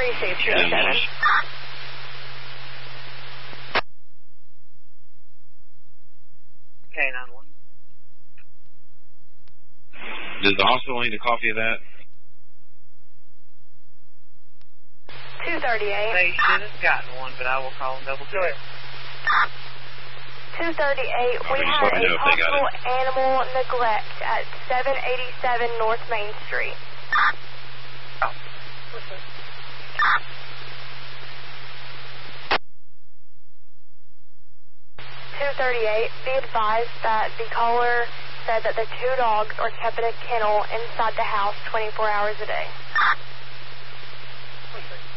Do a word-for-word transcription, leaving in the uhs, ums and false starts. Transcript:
Received, two oh seven. K nine one. Does the hospital need a copy of that? two thirty-eight. They should have gotten one, but I will call and double check. two thirty-eight, we just had let me know a if they got possible it. animal neglect at seven eighty-seven North Main Street. Oh. two thirty-eight, be advised that the caller said that the two dogs are kept in a kennel inside the house twenty-four hours a day.